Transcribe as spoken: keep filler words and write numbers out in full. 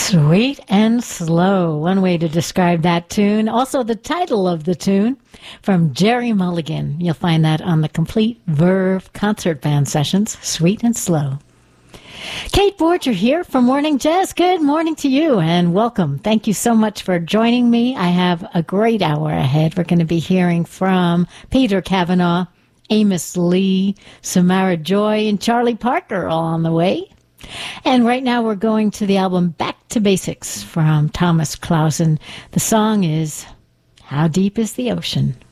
Sweet and Slow, one way to describe that tune. Also the title of the tune from Jerry Mulligan. You'll find that on the Complete Verve Concert Band Sessions, Sweet and Slow. Kate Borger here from Morning Jazz. Good morning to you and welcome. Thank you so much for joining me. I have a great hour ahead. We're going to be hearing from Peter Cavanaugh, Amos Lee, Samara Joy, and Charlie Parker all on the way. And right now we're going to the album Back to Basics from Thomas Clausen. The song is How Deep is the Ocean?